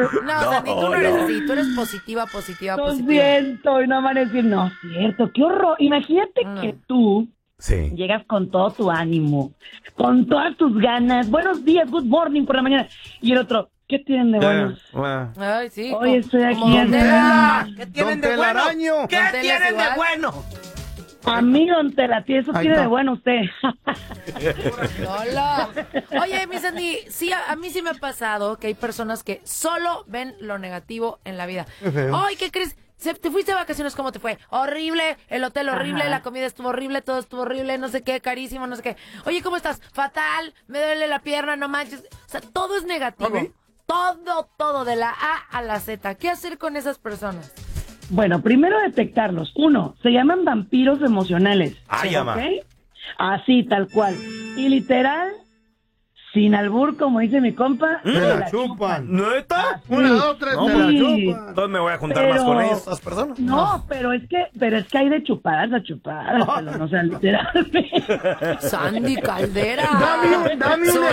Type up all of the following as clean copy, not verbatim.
No, Sandy, tú no eres así. Tú eres positiva. Lo siento, y no van a decir, no es cierto, qué horror. Imagínate que tú llegas con todo tu ánimo, con todas tus ganas. Buenos días, good morning por la mañana. Y el otro, ¿qué tienen de buenos? Ay, sí. Hoy estoy aquí. Don Tela. ¿Qué tienen de bueno? ¿Qué tienen de bueno? A mí, don Tela, eso tiene de bueno usted. Hola. Oye, mi Sandy, sí, a mí sí me ha pasado que hay personas que solo ven lo negativo en la vida. Ay, ¿qué crees? ¿Te fuiste de vacaciones? ¿Cómo te fue? Horrible, el hotel horrible, la comida estuvo horrible, todo estuvo horrible, no sé qué, carísimo, no sé qué. Oye, ¿cómo estás? Fatal, me duele la pierna, no manches. O sea, todo es negativo. Todo, de la A a la Z. ¿Qué hacer con esas personas? Bueno, primero detectarlos. Uno, se llaman vampiros emocionales. llama. Así, tal cual. Y literal, sin albur, como dice mi compa, se la chupan. ¿Neta? Una, dos, tres, no, se la chupan. Entonces me voy a juntar más con esas personas. No, pero es que hay de chupadas a chupadas, pero no sean literalmente. Sandy Caldera. Dame un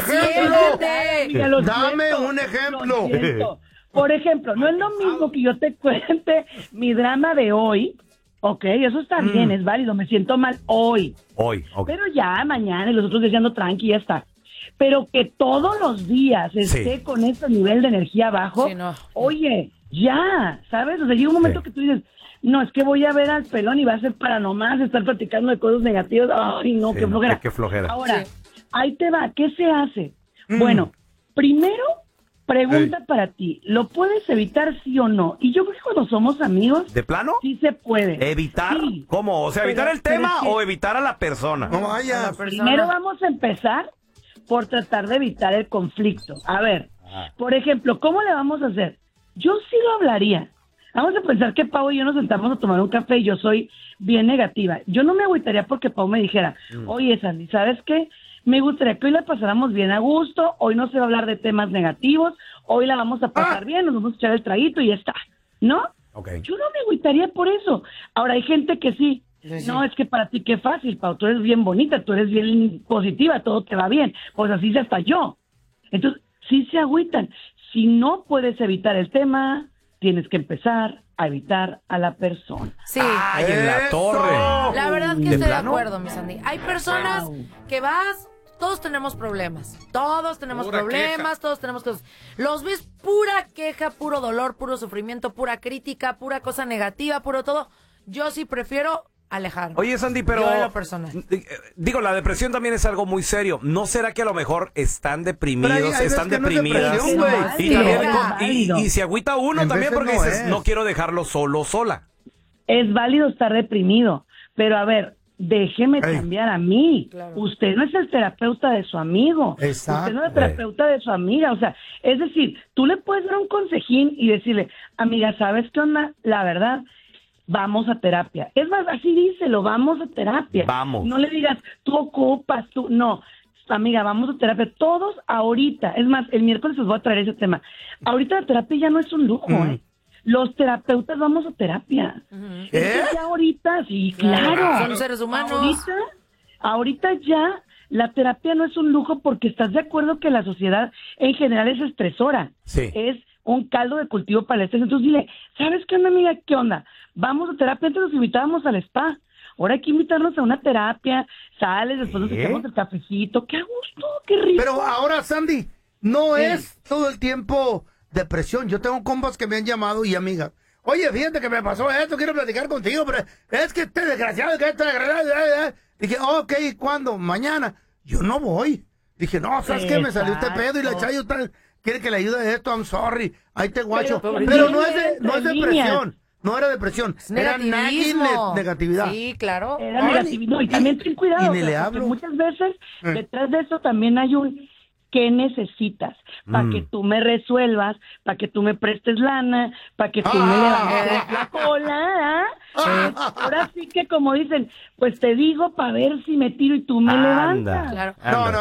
ejemplo. Dame un ejemplo. Por ejemplo, no es lo mismo que yo te cuente mi drama de hoy, ¿ok? Eso está bien, es válido, me siento mal hoy. Pero ya mañana y los otros días ando tranqui, ya está. Pero que todos los días esté con ese nivel de energía bajo, oye, ya, ¿sabes? O sea, llega un momento que tú dices, no, es que voy a ver al pelón y va a ser para nomás estar platicando de cosas negativas. Ay, no, qué flojera. Qué flojera. Ahora, ahí te va, ¿qué se hace? Bueno, primero, pregunta para ti, ¿lo puedes evitar sí o no? Y yo creo que cuando somos amigos... ¿De plano? Sí se puede. ¿Evitar? Sí. ¿Cómo? O sea, ¿evitar el tema o evitar a la persona? No vaya. Primero vamos a empezar por tratar de evitar el conflicto. A ver, por ejemplo, ¿cómo le vamos a hacer? Yo sí lo hablaría. Vamos a pensar que Pau y yo nos sentamos a tomar un café y yo soy bien negativa. Yo no me agüitaría porque Pau me dijera, oye, Sandy, ¿sabes qué? Me gustaría que hoy la pasáramos bien a gusto, hoy no se va a hablar de temas negativos, hoy la vamos a pasar bien, nos vamos a echar el traguito y ya está, ¿no? Yo no me agüitaría por eso. Ahora, hay gente que sí. No, es que para ti qué fácil, Pau, tú eres bien bonita, tú eres bien positiva, todo te va bien. Pues así se hasta yo. Entonces, sí se agüitan. Si no puedes evitar el tema, tienes que empezar a evitar a la persona. Sí. ¡Ay, en la torre! La verdad que estoy de acuerdo, mi Sandy. Hay personas que todos tenemos problemas. Todos tenemos problemas, todos tenemos cosas. Los ves pura queja, puro dolor, puro sufrimiento, pura crítica, pura cosa negativa, puro todo. Yo sí prefiero alejarme. Oye, Sandy, pero... Yo en lo personal. Digo, la depresión también es algo muy serio. ¿No será que a lo mejor están deprimidos, están deprimidas? Y se agüita uno también porque dices, no quiero dejarlo sola. Es válido estar deprimido, pero a ver, déjeme cambiar a mí. Claro. Usted no es el terapeuta de su amigo. Exacto. Usted no es el terapeuta de su amiga. O sea, es decir, tú le puedes dar un consejín y decirle, amiga, ¿sabes qué onda? La verdad, vamos a terapia. Es más, así díselo, vamos a terapia. Vamos. No le digas, tú ocupas, tú... No, amiga, vamos a terapia. Todos ahorita. Es más, el miércoles os voy a traer ese tema. Ahorita la terapia ya no es un lujo, Los terapeutas vamos a terapia. Ya ahorita, sí, claro. Son seres humanos. Ahorita ya la terapia no es un lujo porque estás de acuerdo que la sociedad en general es estresora. Sí. Es un caldo de cultivo para el estrés. Entonces dile, ¿sabes qué onda, amiga? ¿Qué onda? Vamos a terapia. Antes nos invitábamos al spa. Ahora hay que invitarnos a una terapia. Sales, después nos echamos el cafecito. ¡Qué a gusto! ¡Qué rico! Pero ahora, Sandy, no es todo el tiempo depresión. Yo tengo compas que me han llamado y amigas. Oye, fíjate que me pasó esto, quiero platicar contigo, pero es que este desgraciado, que este desgraciado. Dije, ok, ¿cuándo? Mañana. Yo no voy. Dije, no, ¿sabes qué? Me salió este pedo y la Chayo quiere que le ayude a esto, I'm sorry. Ahí te guacho. Pero no es depresión. No era depresión, era negatividad. Sí, claro. Era negatividad. Y también ten cuidado. Y ni le hablo. Muchas veces detrás de eso también hay un ¿qué necesitas? Para que tú me resuelvas, para que tú me prestes lana, para que tú me levantes la cola. Ahora sí que como dicen, pues te digo para ver si me tiro y tú me levantas. Claro.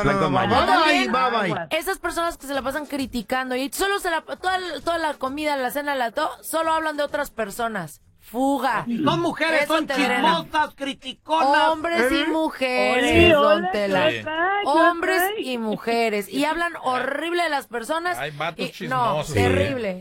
No. Bye. Esas personas que se la pasan criticando y solo toda la comida, la cena, solo hablan de otras personas. Fuga. Son mujeres, son chismosas, criticonas. Hombres y mujeres, don Tela. Hombres y mujeres. Y hablan horrible de las personas. Hay vatos chismosos. No, terrible.